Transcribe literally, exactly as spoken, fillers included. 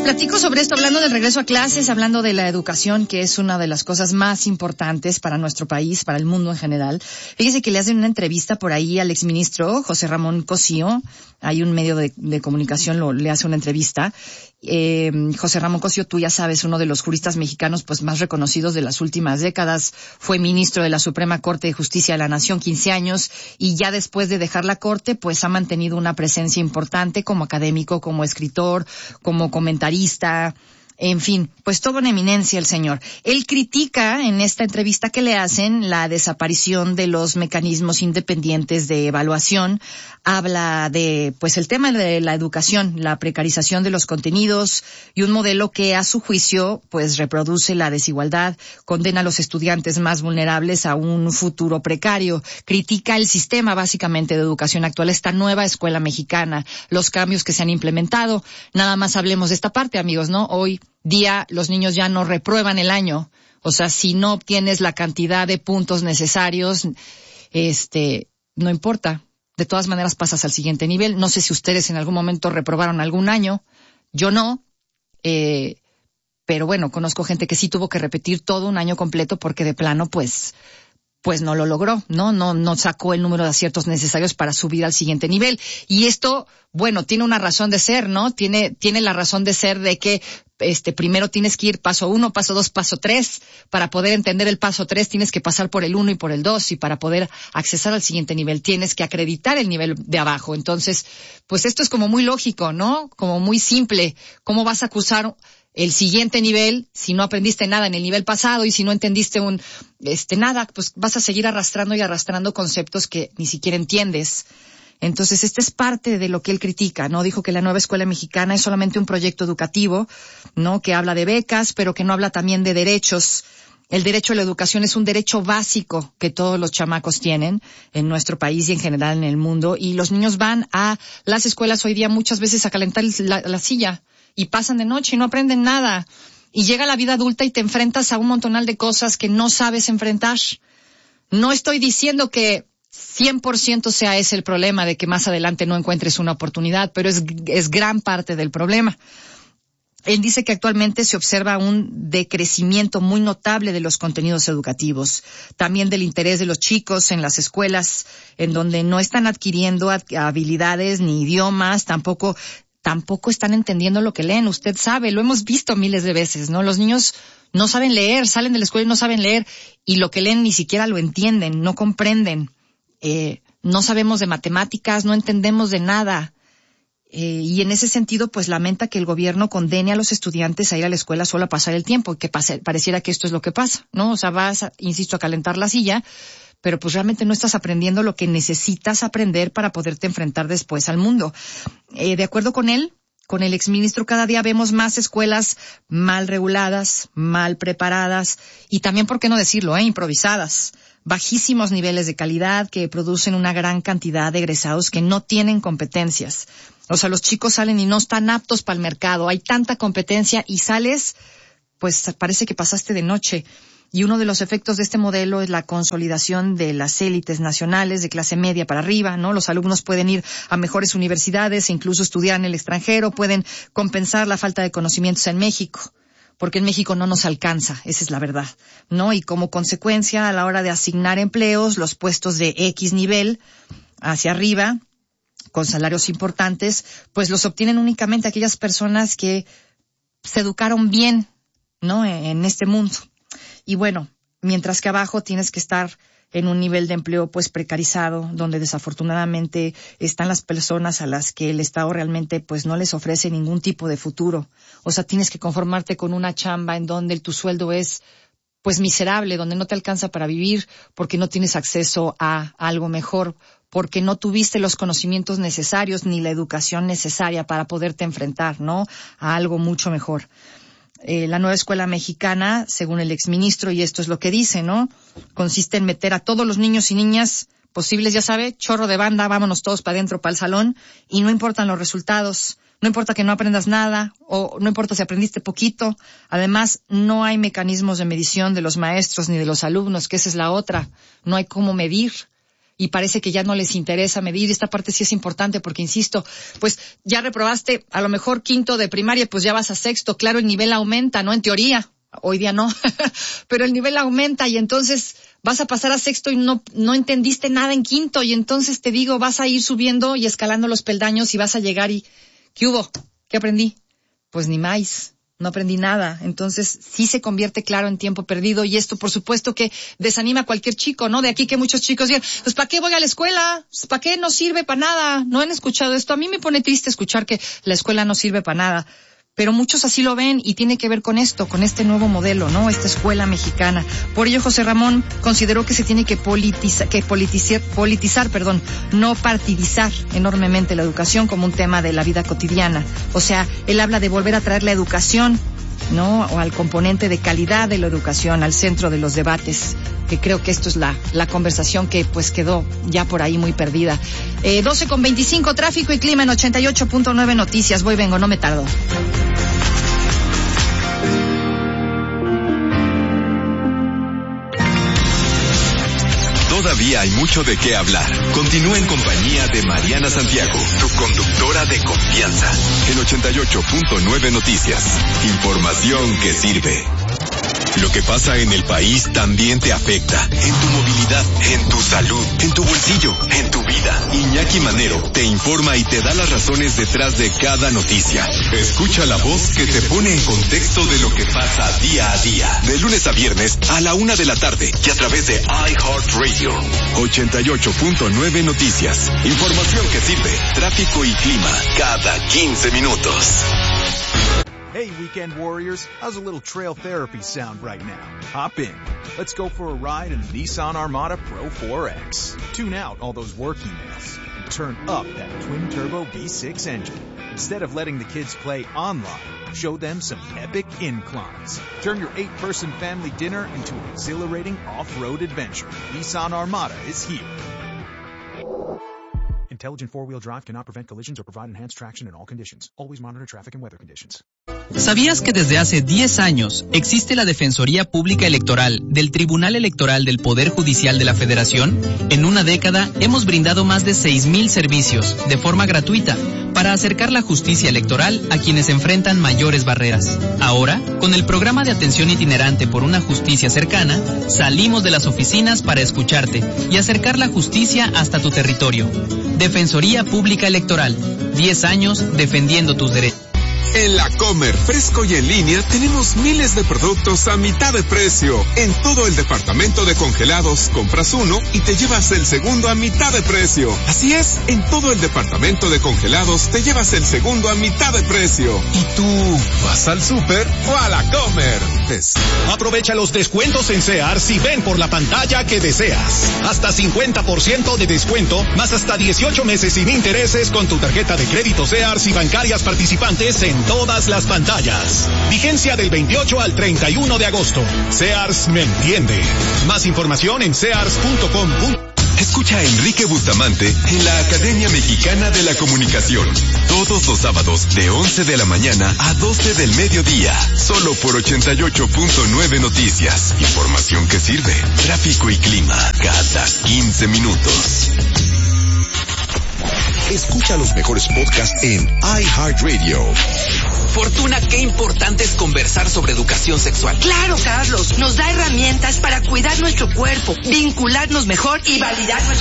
platico sobre esto, hablando del regreso a clases, hablando de la educación, que es una de las cosas más importantes para nuestro país, para el mundo en general. Fíjese que le hacen una entrevista por ahí al exministro José Ramón Cosío. Hay un medio de, de comunicación, lo, le hace una entrevista. Eh, José Ramón Cosío, tú ya sabes, uno de los juristas mexicanos pues más reconocidos de las últimas décadas. Fue ministro de la Suprema Corte de Justicia de la Nación quince años, y ya después de dejar la Corte pues ha mantenido una presencia importante como académico, como escritor, como comentarista, en fin, pues todo en eminencia el señor. Él critica en esta entrevista que le hacen la desaparición de los mecanismos independientes de evaluación. Habla de, pues el tema de la educación, la precarización de los contenidos y un modelo que a su juicio pues reproduce la desigualdad, condena a los estudiantes más vulnerables a un futuro precario. Critica el sistema básicamente de educación actual, esta nueva escuela mexicana, los cambios que se han implementado. Nada más hablemos de esta parte, amigos, ¿no? Hoy día los niños ya no reprueban el año. O sea, si no obtienes la cantidad de puntos necesarios, este, no importa. De todas maneras pasas al siguiente nivel. No sé si ustedes en algún momento reprobaron algún año. Yo no. Eh, pero bueno, conozco gente que sí tuvo que repetir todo un año completo porque de plano, pues, pues no lo logró, ¿no? No, no sacó el número de aciertos necesarios para subir al siguiente nivel. Y esto, bueno, tiene una razón de ser, ¿no? Tiene, tiene la razón de ser de que Este, primero tienes que ir paso uno, paso dos, paso tres. Para poder entender el paso tres tienes que pasar por el uno y por el dos, y para poder accesar al siguiente nivel tienes que acreditar el nivel de abajo. Entonces, pues esto es como muy lógico, ¿no? Como muy simple. ¿Cómo vas a acusar el siguiente nivel si no aprendiste nada en el nivel pasado y si no entendiste un, este, nada? Pues vas a seguir arrastrando y arrastrando conceptos que ni siquiera entiendes. Entonces, esta es parte de lo que él critica, ¿no? Dijo que la nueva escuela mexicana es solamente un proyecto educativo, ¿no? Que habla de becas, pero que no habla también de derechos. El derecho a la educación es un derecho básico que todos los chamacos tienen en nuestro país y en general en el mundo. Y los niños van a las escuelas hoy día muchas veces a calentar la, la silla y pasan de noche y no aprenden nada. Y llega la vida adulta y te enfrentas a un montonal de cosas que no sabes enfrentar. No estoy diciendo que cien por ciento sea ese el problema de que más adelante no encuentres una oportunidad, pero es, es gran parte del problema. Él dice que actualmente se observa un decrecimiento muy notable de los contenidos educativos, también del interés de los chicos en las escuelas, en donde no están adquiriendo habilidades ni idiomas, tampoco tampoco están entendiendo lo que leen. Usted sabe, lo hemos visto miles de veces, ¿no? Los niños no saben leer, salen de la escuela y no saben leer, y lo que leen ni siquiera lo entienden, no comprenden. Eh, no sabemos de matemáticas, no entendemos de nada. Eh, y en ese sentido, pues lamenta que el gobierno condene a los estudiantes a ir a la escuela solo a pasar el tiempo, y que pase, pareciera que esto es lo que pasa, ¿no? O sea, vas, a, insisto, a calentar la silla, pero pues realmente no estás aprendiendo lo que necesitas aprender para poderte enfrentar después al mundo. Eh, de acuerdo con él, con el exministro, cada día vemos más escuelas mal reguladas, mal preparadas y también, ¿por qué no decirlo?, eh, improvisadas. Bajísimos niveles de calidad que producen una gran cantidad de egresados que no tienen competencias. O sea, los chicos salen y no están aptos para el mercado. Hay tanta competencia y sales, pues parece que pasaste de noche. Y uno de los efectos de este modelo es la consolidación de las élites nacionales de clase media para arriba, ¿no? Los alumnos pueden ir a mejores universidades e incluso estudiar en el extranjero, pueden compensar la falta de conocimientos en México, porque en México no nos alcanza, esa es la verdad, ¿no? Y como consecuencia, a la hora de asignar empleos, los puestos de X nivel hacia arriba, con salarios importantes, pues los obtienen únicamente aquellas personas que se educaron bien, ¿no?, en este mundo. Y bueno, mientras que abajo tienes que estar en un nivel de empleo pues precarizado, donde desafortunadamente están las personas a las que el Estado realmente pues no les ofrece ningún tipo de futuro. O sea, tienes que conformarte con una chamba en donde tu sueldo es pues miserable, donde no te alcanza para vivir porque no tienes acceso a algo mejor, porque no tuviste los conocimientos necesarios ni la educación necesaria para poderte enfrentar, ¿no?, a algo mucho mejor. Eh, la nueva escuela mexicana, según el exministro, y esto es lo que dice, ¿no?, consiste en meter a todos los niños y niñas posibles, ya sabe, chorro de banda, vámonos todos para adentro, para el salón, y no importan los resultados, no importa que no aprendas nada, o no importa si aprendiste poquito. Además, no hay mecanismos de medición de los maestros ni de los alumnos, que esa es la otra, no hay cómo medir. y parece que ya no les interesa medir. Esta parte sí es importante porque, insisto, pues ya reprobaste a lo mejor quinto de primaria, pues ya vas a sexto. Claro, el nivel aumenta, ¿no? En teoría. Hoy día no, pero el nivel aumenta y entonces vas a pasar a sexto y no, no entendiste nada en quinto y entonces te digo, vas a ir subiendo y escalando los peldaños y vas a llegar y, ¿qué hubo? ¿Qué aprendí? Pues ni más. No aprendí nada. Entonces, sí se convierte, claro, en tiempo perdido. Y esto, por supuesto, que desanima a cualquier chico, ¿no? De aquí que muchos chicos digan, pues, ¿para qué voy a la escuela? Pues, ¿para qué? No sirve para nada. ¿No han escuchado esto? A mí me pone triste escuchar que la escuela no sirve para nada. Pero muchos así lo ven y tiene que ver con esto, con este nuevo modelo, ¿no? Esta escuela mexicana. Por ello, José Ramón consideró que se tiene que politizar, que politizar, politizar, perdón, no partidizar enormemente la educación como un tema de la vida cotidiana. O sea, él habla de volver a traer la educación, ¿no? O al componente de calidad de la educación al centro de los debates, que creo que esto es la, la conversación que pues quedó ya por ahí muy perdida. Eh, doce con veinticinco, tráfico y clima en ochenta y ocho punto nueve Noticias. Voy, vengo, no me tardo. Todavía hay mucho de qué hablar. Continúa en compañía de Mariana Santiago, tu conductora de confianza. En ochenta y ocho punto nueve Noticias. Información que sirve. Lo que pasa en el país también te afecta. En tu movilidad, en tu salud, en tu bolsillo, en tu vida. Iñaki Manero te informa y te da las razones detrás de cada noticia. Escucha la voz que te pone en contexto de lo que pasa día a día. De lunes a viernes a la una de la tarde y a través de iHeartRadio. ochenta y ocho punto nueve Noticias. Información que sirve. Tráfico y clima cada quince minutos. Hey, Weekend Warriors, how's a little trail therapy sound right now? Hop in. Let's go for a ride in the Nissan Armada Pro four X. Tune out all those work emails and turn up that twin-turbo V six engine. Instead of letting the kids play online, show them some epic inclines. Turn your eight-person family dinner into an exhilarating off-road adventure. Nissan Armada is here. Intelligent four-wheel drive cannot prevent collisions or provide enhanced traction in all conditions. Always monitor traffic and weather conditions. ¿Sabías que desde hace diez años existe la Defensoría Pública Electoral del Tribunal Electoral del Poder Judicial de la Federación? En una década hemos brindado más de seis mil servicios de forma gratuita para acercar la justicia electoral a quienes enfrentan mayores barreras. Ahora, con el programa de atención itinerante por una justicia cercana, salimos de las oficinas para escucharte y acercar la justicia hasta tu territorio. Defensoría Pública Electoral, diez años defendiendo tus derechos. En La Comer, fresco y en línea, tenemos miles de productos a mitad de precio. En todo el departamento de congelados, compras uno y te llevas el segundo a mitad de precio. Así es, en todo el departamento de congelados te llevas el segundo a mitad de precio. ¿Y tú vas al súper o a La Comer? Es... Aprovecha los descuentos en Sears y ven por la pantalla que deseas. Hasta cincuenta por ciento de descuento, más hasta dieciocho meses sin intereses con tu tarjeta de crédito Sears y bancarias participantes en todas las pantallas. Vigencia del veintiocho al treinta y uno de agosto. Sears me entiende. Más información en sears punto com. Escucha a Enrique Bustamante en la Academia Mexicana de la Comunicación. Todos los sábados de once de la mañana a doce del mediodía. Solo por ochenta y ocho punto nueve Noticias. Información que sirve. Tráfico y clima cada quince minutos. Escucha los mejores podcasts en iHeartRadio. Fortuna, qué importante es conversar sobre educación sexual. Claro, Carlos, nos da herramientas para cuidar nuestro cuerpo, vincularnos mejor y validar nuestro